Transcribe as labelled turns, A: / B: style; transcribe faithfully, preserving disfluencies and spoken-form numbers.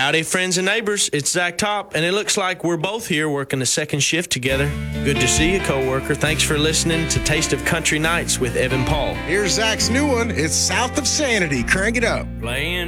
A: Howdy, friends and neighbors. It's Zach Top, and it looks like we're both here working the second shift together. Good to see you, coworker. Thanks for listening to Taste of Country Nights with Evan Paul.
B: Here's Zach's new one. It's South of Sanity. Crank it up.
A: Playing